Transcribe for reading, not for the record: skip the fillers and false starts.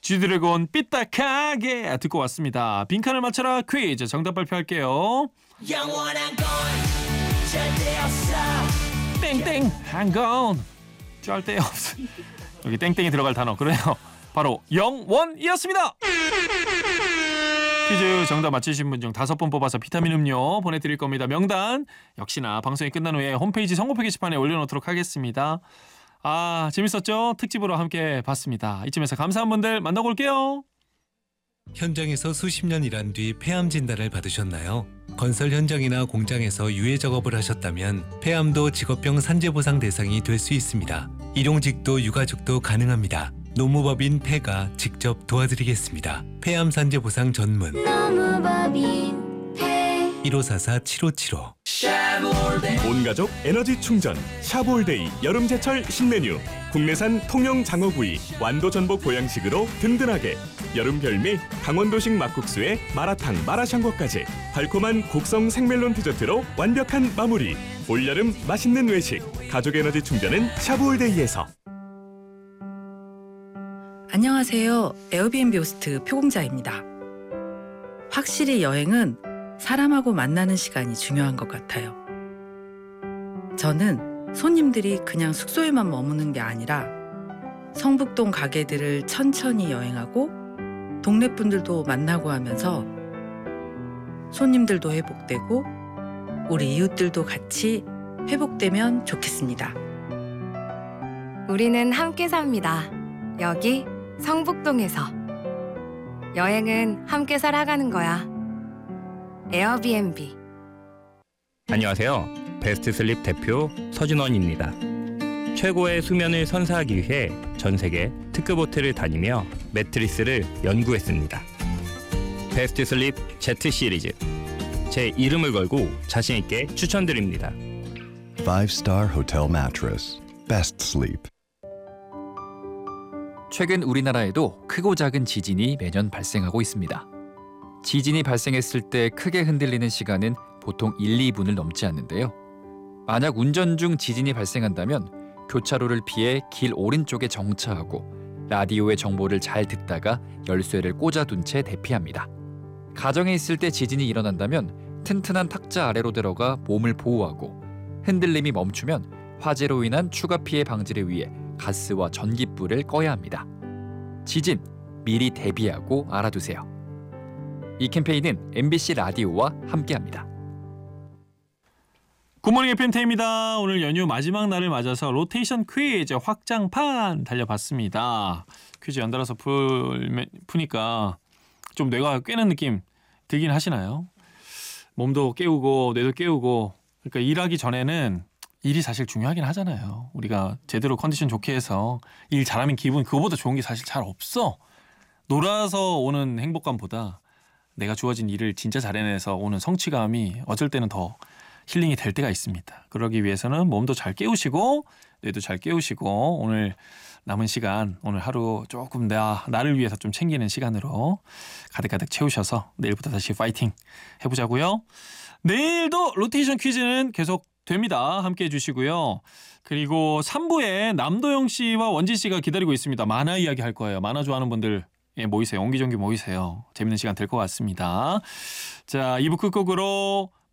G드래곤 삐딱하게 듣고 왔습니다. 빈칸을 맞춰라 퀴즈 정답 발표할게요. 영원한 건 절대 없어. 땡땡 한건 절대 없어. 여기 땡땡이 들어갈 단어 그래요. 바로 영원이었습니다. 퀴즈 정답 맞히신 분 중 5분 뽑아서 비타민 음료 보내드릴 겁니다. 명단 역시나 방송이 끝난 후에 홈페이지 선고표 게시판에 올려놓도록 하겠습니다. 아, 재밌었죠? 특집으로 함께 봤습니다. 이쯤에서 감사한 분들 만나고 올게요. 현장에서 수십 년 일한 뒤 폐암 진단을 받으셨나요? 건설 현장이나 공장에서 유해 작업을 하셨다면 폐암도 직업병 산재보상 대상이 될 수 있습니다. 일용직도 유가족도 가능합니다. 노무법인 폐가 직접 도와드리겠습니다. 폐암 산재보상 전문 노무법인 폐 1544-7575 온가족 에너지 충전 샤볼데이 여름제철 신메뉴 국내산 통영 장어구이 완도 전복 보양식으로 든든하게 여름 별미 강원도식 막국수에 마라탕 마라샹궈까지 달콤한 곡성 생멜론 디저트로 완벽한 마무리 올여름 맛있는 외식 가족 에너지 충전은 샤볼데이에서. 안녕하세요. 에어비앤비 호스트 표공자입니다. 확실히 여행은 사람하고 만나는 시간이 중요한 것 같아요. 저는 손님들이 그냥 숙소에만 머무는 게 아니라 성북동 가게들을 천천히 여행하고 동네 분들도 만나고 하면서 손님들도 회복되고 우리 이웃들도 같이 회복되면 좋겠습니다. 우리는 함께 삽니다. 여기 성북동에서. 여행은 함께 살아가는 거야. 에어비앤비. 안녕하세요. 베스트 슬립 대표 서진원입니다. 최고의 수면을 선사하기 위해 전 세계 특급 호텔을 다니며 매트리스를 연구했습니다. 베스트 슬립 Z 시리즈. 제 이름을 걸고 자신 있게 추천드립니다. 5-star hotel mattress. Best sleep. 최근 우리나라에도 크고 작은 지진이 매년 발생하고 있습니다. 지진이 발생했을 때 크게 흔들리는 시간은 보통 1, 2분을 넘지 않는데요. 만약 운전 중 지진이 발생한다면 교차로를 피해 길 오른쪽에 정차하고 라디오의 정보를 잘 듣다가 열쇠를 꽂아둔 채 대피합니다. 가정에 있을 때 지진이 일어난다면 튼튼한 탁자 아래로 들어가 몸을 보호하고 흔들림이 멈추면 화재로 인한 추가 피해 방지를 위해 가스와 전기불을 꺼야 합니다. 지진 미리 대비하고 알아두세요. 이 캠페인은 MBC 라디오와 함께합니다. 굿모닝 FM입니다. 오늘 연휴 마지막 날을 맞아서 로테이션 퀴즈 확장판 달려봤습니다. 퀴즈 연달아서 푸니까 좀 뇌가 깨는 느낌 들긴 하시나요? 몸도 깨우고 뇌도 깨우고 그러니까 일하기 전에는 일이 사실 중요하긴 하잖아요. 우리가 제대로 컨디션 좋게 해서 일 잘하면 기분 그거보다 좋은 게 사실 잘 없어. 놀아서 오는 행복감보다 내가 주어진 일을 진짜 잘 해내서 오는 성취감이 어쩔 때는 더 힐링이 될 때가 있습니다. 그러기 위해서는 몸도 잘 깨우시고 뇌도 잘 깨우시고 오늘 남은 시간 오늘 하루 조금 나를 위해서 좀 챙기는 시간으로 가득가득 채우셔서 내일부터 다시 파이팅 해보자고요. 내일도 로테이션 퀴즈는 계속 됩니다. 함께해 주시고요. 그리고 3부에 남도영 씨와 원진 씨가 기다리고 있습니다. 만화 이야기 할 거예요. 만화 좋아하는 분들 모이세요. 옹기종기 모이세요. 재밌는 시간 될 것 같습니다. 자, 2부 끝곡으로